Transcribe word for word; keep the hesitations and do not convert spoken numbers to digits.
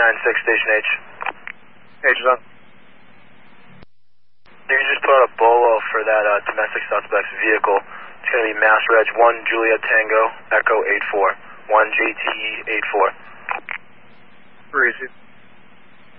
nine six, Station H. H is on. You can just put out a bolo for that uh, domestic suspect's vehicle. It's going to be Mass Reg one Juliet Tango Echo eight four, one J T E eight four. Where is it?